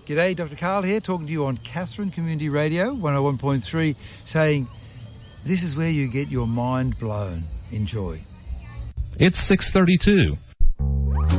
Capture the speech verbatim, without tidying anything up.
G'day, Doctor Karl here, talking to you on Katherine Community Radio, one oh one point three, saying this is where you get your mind blown. Enjoy. It's six thirty-two.